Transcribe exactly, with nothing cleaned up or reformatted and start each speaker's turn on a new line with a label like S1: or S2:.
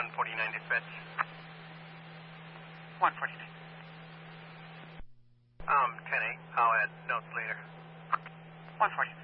S1: one forty-nine dispatch.
S2: one forty-nine.
S1: Um, ten eight. I'll add notes later.
S2: one forty-nine.